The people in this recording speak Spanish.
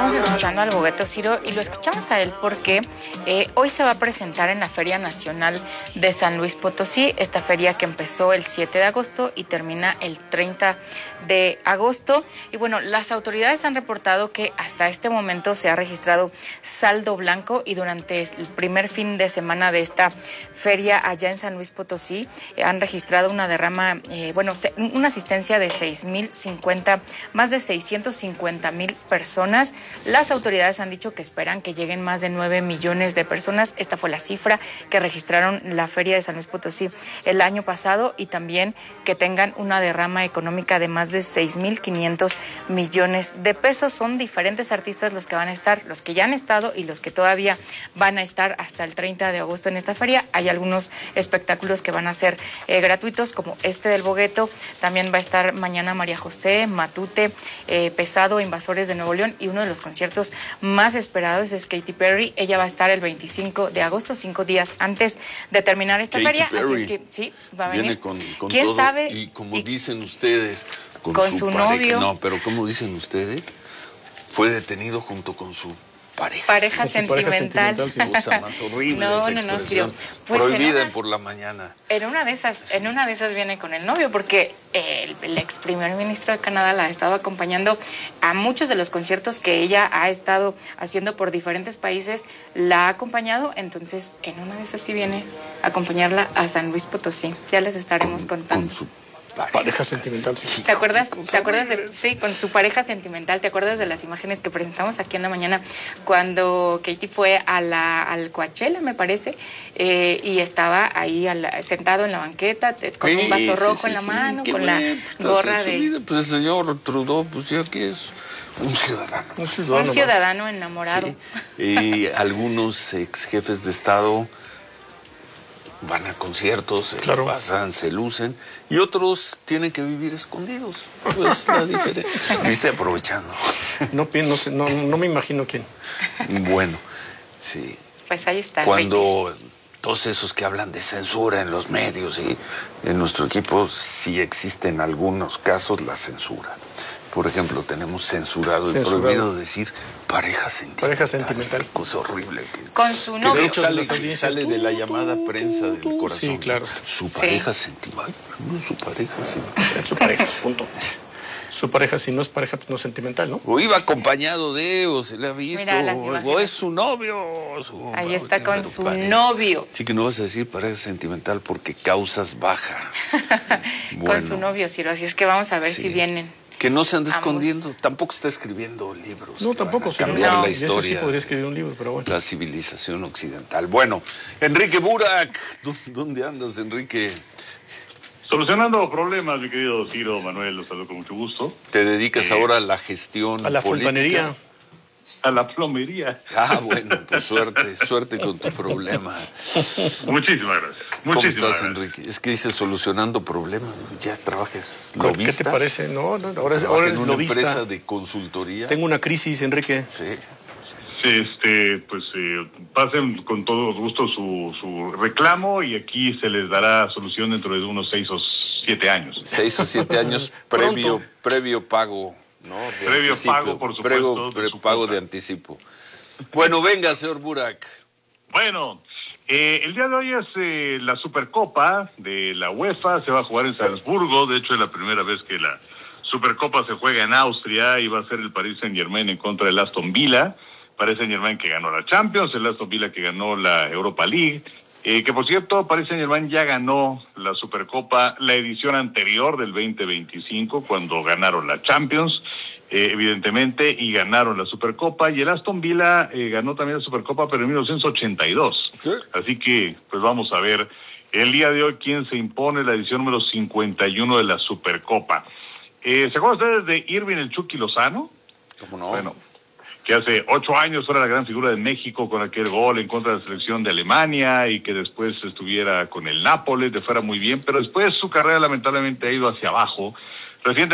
Estamos escuchando al Bogueto, Ciro, y lo escuchamos a él porque hoy se va a presentar en la Feria Nacional de San Luis Potosí, esta feria que empezó el 7 de agosto y termina el 30 de agosto. Y bueno, las autoridades han reportado que hasta este momento se ha registrado saldo blanco y durante el primer fin de semana de esta feria allá en San Luis Potosí han registrado una derrama, una asistencia de 6,050, más de 650,000 personas. Las autoridades han dicho que esperan que lleguen más de 9 millones de personas. Esta fue la cifra que registraron la Feria de San Luis Potosí el año pasado, y también que tengan una derrama económica de más de 6,500 millones de pesos. Son diferentes artistas los que van a estar, los que ya han estado y los que todavía van a estar hasta el 30 de agosto en esta feria. Hay algunos espectáculos que van a ser gratuitos, como este del Bogueto. También va a estar mañana María José, Matute, Pesado, Invasores de Nuevo León, y uno de los conciertos más esperados es Katy Perry. Ella va a estar el 25 de agosto, 5 días antes de terminar esta feria. Perry. Así es que sí, va a venir. Viene con ¿Quién todo, sabe? y como dicen ustedes, con su pareja. novio. No, pero como dicen ustedes, fue detenido junto con su pareja. Pareja sentimental. Sí, cosa más horrible no, esa no, no, expresión. Ciro. Pues prohibida por la mañana. En una de esas viene con el novio, porque el ex primer ministro de Canadá la ha estado acompañando a muchos de los conciertos que ella ha estado haciendo por diferentes países, la ha acompañado. Entonces en una de esas sí viene a acompañarla a San Luis Potosí. Ya les estaremos contando. Con su pareja sentimental, sí. ¿Te acuerdas sí, con su pareja sentimental? ¿Te acuerdas de las imágenes que presentamos aquí en la mañana cuando Katy fue al Coachella, me parece, y estaba ahí sentado en la banqueta con un vaso rojo en la mano, con la gorra de... Pues el señor Trudeau, pues ya que es un ciudadano enamorado. Sí. Y algunos ex jefes de Estado van a conciertos, se pasan, se lucen, y otros tienen que vivir escondidos. Pues la diferencia. Viste, aprovechando. No me imagino quién. Bueno, sí. Pues ahí está. Cuando todos esos que hablan de censura en los medios, y en nuestro equipo sí existen algunos casos la censura. Por ejemplo, tenemos censurado y prohibido decir pareja sentimental. Pareja sentimental. Qué cosa horrible. Con su novio. Que de hecho sale de la llamada prensa del corazón. Sí, claro. Su pareja sentimental. No, su pareja sentimental. Su pareja, punto. Su pareja, si no es pareja, pues no es sentimental, ¿no? O iba acompañado de, o se le ha visto, o es su novio. Ahí está con su novio. Sí, que no vas a decir pareja sentimental porque causas baja. Con su novio, Ciro. Así es que vamos a ver si vienen. Que no se ande escondiendo, tampoco está escribiendo libros. No, tampoco. Cambiar la historia. Sí podría escribir un libro, pero bueno. La civilización occidental. Bueno, Enrique Burak, ¿dónde andas, Enrique? Solucionando problemas, mi querido Ciro, Manuel, los saludo con mucho gusto. ¿Te dedicas ahora a la gestión a la política? fontanería? A la plomería. Ah, bueno, pues suerte con tu problema. Muchísimas gracias. ¿Cómo estás, Enrique? Es que dices solucionando problemas, ya trabajas lobista. ¿Qué te parece? No, ahora eres en una lobista. Empresa de consultoría. Tengo una crisis, Enrique. Sí. Pasen con todo gusto su reclamo, y aquí se les dará solución dentro de unos 6 o 7 años. 6 o 7 años previo pago, ¿no? Previo anticipo. Pago, por supuesto. Pago de anticipo. Bueno, venga, señor Burak. Bueno, el día de hoy es la Supercopa de la UEFA, se va a jugar en Salzburgo. De hecho, es la primera vez que la Supercopa se juega en Austria, y va a ser el Paris Saint-Germain en contra del Aston Villa. Paris Saint-Germain que ganó la Champions, el Aston Villa que ganó la Europa League. Que por cierto, Paris Saint-Germain ya ganó la Supercopa la edición anterior del 2025, cuando ganaron la Champions, evidentemente, y ganaron la Supercopa. Y el Aston Villa ganó también la Supercopa, pero en 1982. ¿Sí? Así que, pues vamos a ver el día de hoy quién se impone la edición número 51 de la Supercopa. ¿Se acuerdan ustedes de Irving el Chucky Lozano? ¿Cómo no? Bueno, que hace 8 años fuera la gran figura de México con aquel gol en contra de la selección de Alemania, y que después estuviera con el Nápoles, le fuera muy bien, pero después su carrera lamentablemente ha ido hacia abajo. Recientemente